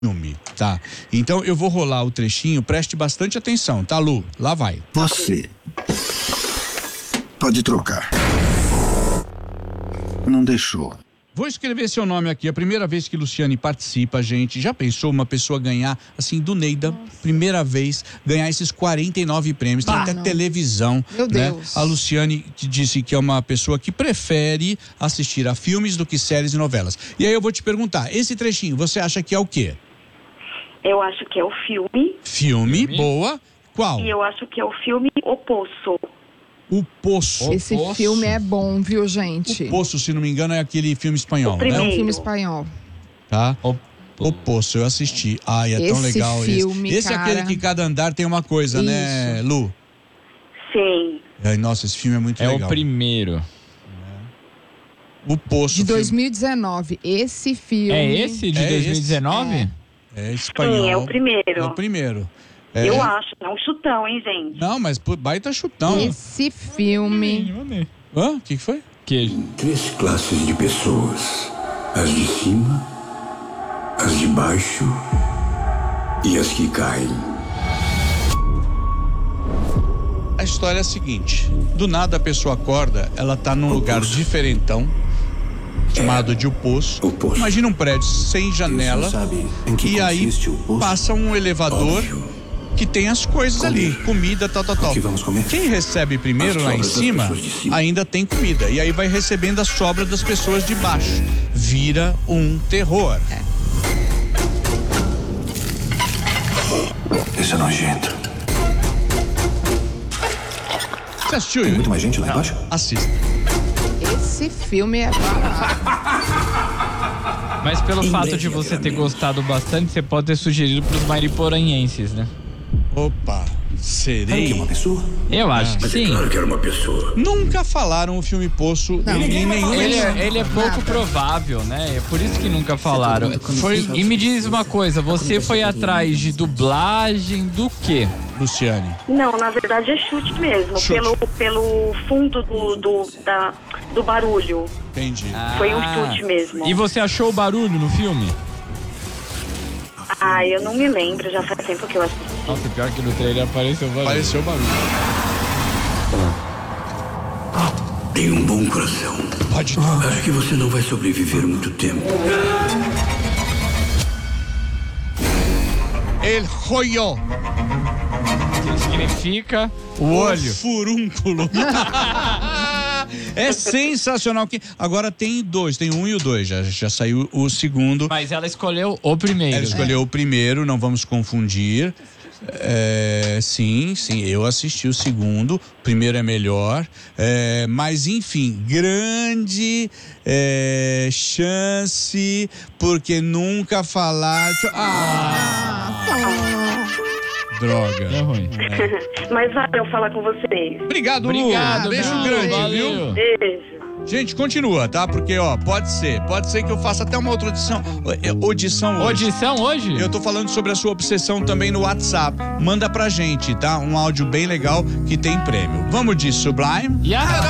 filme, tá? Então eu vou rolar o trechinho, preste bastante atenção, tá, Lu? Lá vai. Você pode trocar. Não deixou. Vou escrever seu nome aqui, a primeira vez que Luciane participa, gente. Já pensou uma pessoa ganhar, assim, do Neida, primeira vez, ganhar esses 49 prêmios, tem até televisão, Meu né? Deus. A Luciane que disse que é uma pessoa que prefere assistir a filmes do que séries e novelas. E aí eu vou te perguntar, esse trechinho, você acha que é o quê? Eu acho que é o filme. Filme, boa. Qual? E eu acho que é o filme O Poço. O Poço. Esse filme é bom, viu, gente? O Poço, se não me engano, é aquele filme espanhol, O né? É um primeiro. filme espanhol. Tá? O Poço, eu assisti. Ai, é tão Esse legal filme, esse. Esse é aquele cara. que cada andar tem uma coisa, né, Lu? Sim. Ai, nossa, esse filme é muito É legal. o primeiro. O Poço. De filme- 2019. Esse filme. É esse de É 2019? É espanhol. Sim, é o primeiro. É o primeiro. É. Eu acho. É um chutão, hein, gente? Não, mas baita chutão. Esse filme. Hã? O que foi? Que 3 classes de pessoas: as de cima, as de baixo e as que caem. A história é a seguinte: do nada a pessoa acorda, ela tá num lugar Poço. diferentão, chamado de O Poço. O Poço. Imagina um prédio sem janela. Você sabe em que E aí consiste o poço? passa um elevador Óbvio. que tem as coisas ali, comida, tal. O que vamos comer? Quem recebe primeiro As lá em sobras das cima, pessoas de cima. ainda tem comida. E aí vai recebendo a sobra das pessoas de baixo. Vira um terror. Esse é nojento. Você assistiu, Tem Yuri? muito mais gente lá embaixo? Assista. Esse filme é barato. Mas pelo Em fato breve de você haverá ter menos. gostado bastante, você pode ter sugerido pros mariporanhenses, né? Opa, É o que, serei. uma pessoa? Eu acho que Mas é sim. claro que era uma pessoa. Nunca falaram o filme Poço em nenhum. Ele é pouco provável, né? É por isso que nunca falaram. E me diz uma coisa, você foi atrás de dublagem do quê? Luciane. Não, na verdade é chute mesmo. Chute. Pelo fundo do barulho. Entendi. Foi um chute mesmo. E você achou o barulho no filme? Ah, eu não me lembro. Já faz tempo que eu assisti. Nossa, pior que no trailer apareceu o barulho. Apareceu o barulho. Tem um bom coração. Pode Acho que você não vai sobreviver muito tempo. El Joyo. Que significa O olho. furúnculo. É sensacional. Agora tem dois, tem um e o dois. Já saiu o segundo. Mas ela escolheu o primeiro. Ela escolheu o primeiro, não vamos confundir. Sim, eu assisti o segundo. O primeiro é melhor. Mas, enfim, grande chance, porque nunca falar. Droga. É ruim. Mas valeu falar com vocês. Obrigado, Lu. Obrigado, Beijo Lu. grande, Valeu. viu? Beijo. Gente, continua, tá? Porque, pode ser que eu faça até uma outra audição hoje. Audição hoje? Eu tô falando sobre a sua obsessão também no WhatsApp. Manda pra gente, tá? Um áudio bem legal que tem prêmio. Vamos de Sublime? Yeah.